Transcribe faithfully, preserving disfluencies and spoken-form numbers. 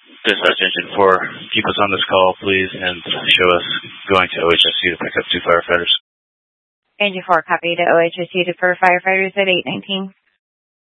Dispatch engine four, keep us on this call, please, and show us going to O H S U to pick up two firefighters. Engine four, copy to O H S U to for firefighters at eight nineteen.